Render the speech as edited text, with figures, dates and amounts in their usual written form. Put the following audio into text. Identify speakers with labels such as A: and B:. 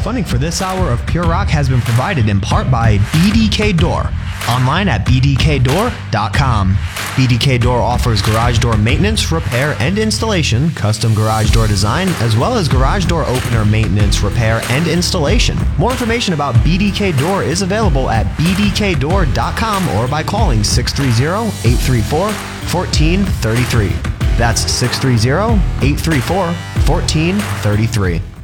A: Funding for this hour of Pure Rock has been provided in part by BDK Door. Online at bdkdoor.com. BDK Door offers garage door maintenance, repair, and installation, custom garage door design, as well as garage door opener maintenance, repair, and installation. More information about BDK Door is available at bdkdoor.com or by calling 630-834-1433. That's 630-834-1433.